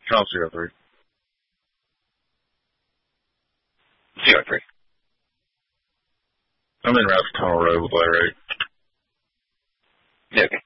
Charles 03. 03. I'm in Ralph Tunnel Road with Larry. Yeah, okay.